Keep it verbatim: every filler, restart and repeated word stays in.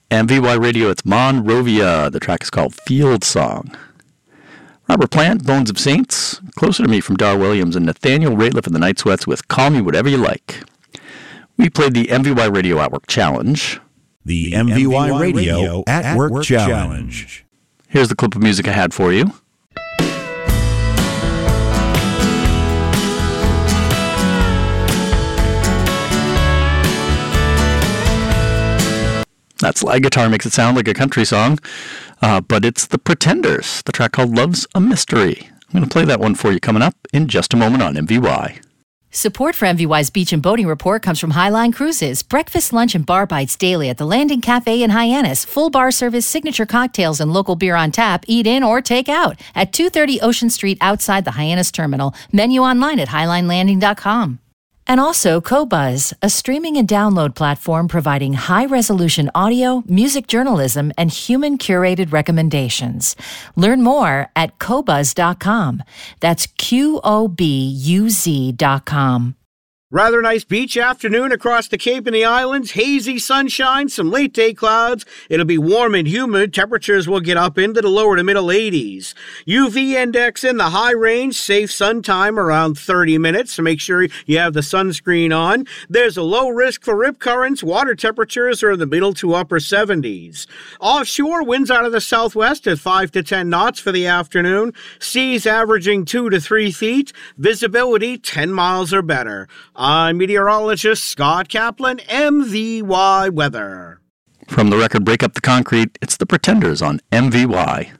M V Y Radio, it's Monrovia. The track is called Field Song. Robert Plant, Bones of Saints, Closer to Me from Dar Williams, and Nathaniel Rateliff and the Night Sweats with Call Me Whatever You Like. We played the M V Y Radio at Work Challenge. The M V Y Radio at Work Challenge. Here's the clip of music I had for you. That slide guitar makes it sound like a country song, uh, but it's the Pretenders, the track called Love's a Mystery. I'm going to play that one for you coming up in just a moment on M V Y. Support for M V Y's Beach and Boating Report comes from Highline Cruises. Breakfast, lunch, and bar bites daily at the Landing Cafe in Hyannis. Full bar service, signature cocktails, and local beer on tap. Eat in or take out at two thirty Ocean Street outside the Hyannis Terminal. Menu online at highline landing dot com. And also Qobuz, a streaming and download platform providing high-resolution audio, music journalism, and human-curated recommendations. Learn more at qobuz dot com. That's Q O B U Z dot com. Rather nice beach afternoon across the Cape and the Islands. Hazy sunshine, some late day clouds. It'll be warm and humid. Temperatures will get up into the lower to middle eighties. U V index in the high range. Safe sun time around thirty minutes. So make sure you have the sunscreen on. There's a low risk for rip currents. Water temperatures are in the middle to upper seventies. Offshore, winds out of the southwest at five to ten knots for the afternoon. Seas averaging two to three feet. Visibility ten miles or better. I'm meteorologist Scott Kaplan, M V Y Weather. From the record Break Up the Concrete, it's the Pretenders on M V Y.